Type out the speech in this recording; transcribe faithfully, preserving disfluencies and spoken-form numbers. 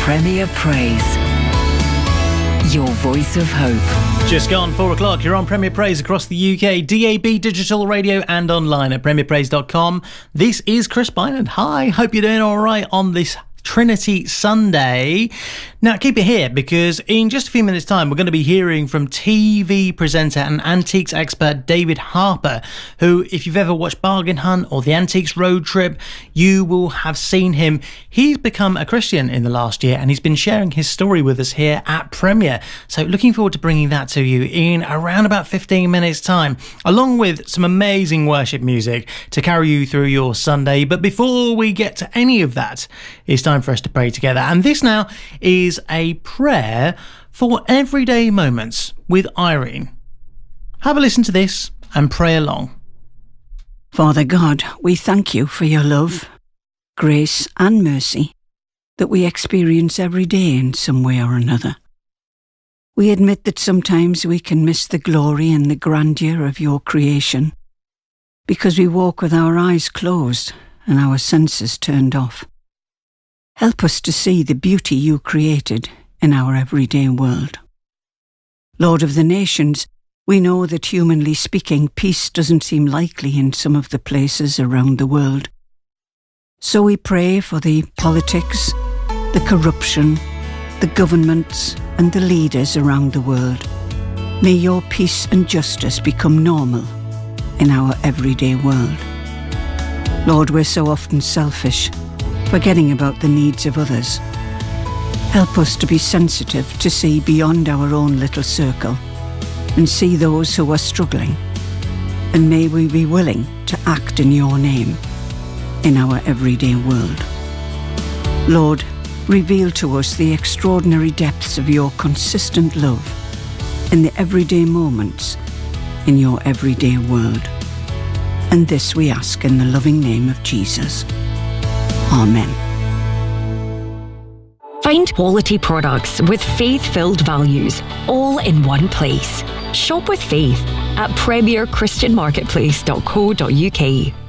Premier Praise. Your voice of hope. Just gone four o'clock. You're on Premier Praise across the U K, D A B digital radio and online at premier praise dot com. This is Chris Bynard. Hi, hope you're doing all right on this Trinity Sunday. Now, keep it here because in just a few minutes' time, we're going to be hearing from T V presenter and antiques expert David Harper, who, if you've ever watched Bargain Hunt or the Antiques Road Trip, you will have seen him. He's become a Christian in the last year and he's been sharing his story with us here at Premier. So looking forward to bringing that to you in around about fifteen minutes' time, along with some amazing worship music to carry you through your Sunday. But before we get to any of that, it's time for us to pray together. And this now is a prayer for everyday moments with Irene. Have a listen to this and pray along. Father God, we thank you for your love, grace and mercy that we experience every day in some way or another. We admit that sometimes we can miss the glory and the grandeur of your creation because we walk with our eyes closed and our senses turned off. Help us to see the beauty you created in our everyday world. Lord of the nations, we know that humanly speaking, peace doesn't seem likely in some of the places around the world. So we pray for the politics, the corruption, the governments and the leaders around the world. May your peace and justice become normal in our everyday world. Lord, we're so often selfish, forgetting about the needs of others. Help us to be sensitive to see beyond our own little circle and see those who are struggling. And may we be willing to act in your name in our everyday world. Lord, reveal to us the extraordinary depths of your consistent love in the everyday moments in your everyday world. And this we ask in the loving name of Jesus. Amen. Find quality products with faith-filled values, all in one place. Shop with faith at premier christian marketplace dot co dot uk.